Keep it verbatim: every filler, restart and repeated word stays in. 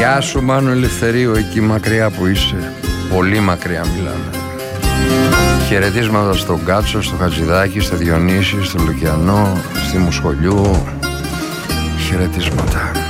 Γεια σου Μάνο Ελευθερίου, εκεί μακριά που είσαι. Πολύ μακριά μιλάμε. Χαιρετίσματα στον Κάτσο, στο Χατζηδάκι, στο Διονύση, στο Λουκιανό, στη Μουσχολιού. Χαιρετίσματα.